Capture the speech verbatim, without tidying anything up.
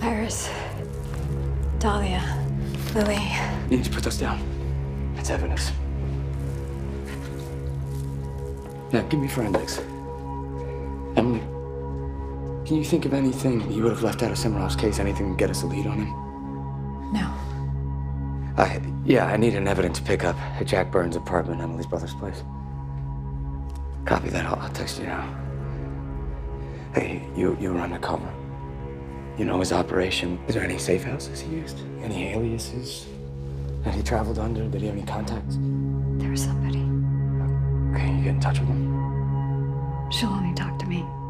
Iris, Dahlia, Lily. You need to put those down. That's evidence. Now, give me forensics. Emily, can you think of anything you would have left out of Simirov's case? Anything to get us a lead on him? No. I, yeah, I need an evidence pickup at Jack Burns' apartment, Emily's brother's place. Copy that. I'll, I'll text you now. Hey, you, you were undercover. You know his operation. Is there any safe houses he used? Any aliases that he traveled under? Did he have any contacts? There was somebody. Okay, you get in touch with him? She'll only talk to me.